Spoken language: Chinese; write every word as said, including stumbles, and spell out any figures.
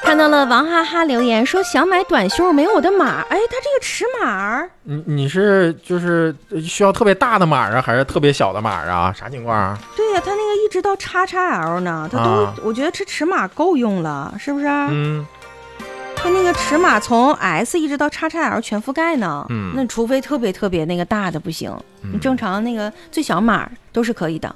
看到了王哈哈留言说想买短袖没有我的码，哎，他这个尺码， 你你是就是需要特别大的码啊，还是特别小的码啊？啥情况啊？ 对呀、啊，他那个一直到 X X L 呢，他都、啊、我觉得这尺码够用了，是不是？ 嗯， 他那个尺码从 S 一直到 X X L 全覆盖呢， 嗯， 那除非特别特别那个大的不行，你、嗯、正常那个最小码都是可以的。